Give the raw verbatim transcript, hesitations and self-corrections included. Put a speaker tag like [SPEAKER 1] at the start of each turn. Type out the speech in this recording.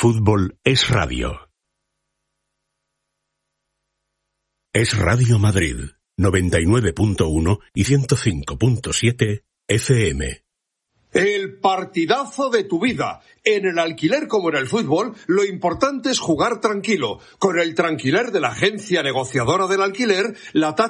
[SPEAKER 1] fútbol es radio. Es Radio Madrid, noventa y nueve punto uno y ciento cinco punto siete F M.
[SPEAKER 2] El partidazo de tu vida. En el alquiler como en el fútbol, lo importante es jugar tranquilo. Con el Tranquiler de la agencia negociadora del alquiler, la